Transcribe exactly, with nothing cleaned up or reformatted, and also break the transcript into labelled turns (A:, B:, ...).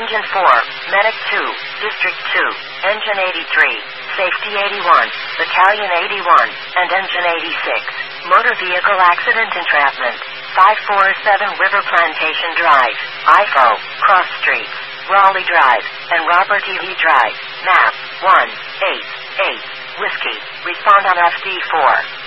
A: Engine four, Medic two, District two, Engine eighty-three, Safety eighty-one, Battalion eighty-one, and Engine eighty-six. Motor Vehicle Accident Entrapment. five forty-seven River Plantation Drive, I F O, Cross Streets, Raleigh Drive, and Robert E. Lee Drive. Map one eight eight, Whiskey. Respond on F D four.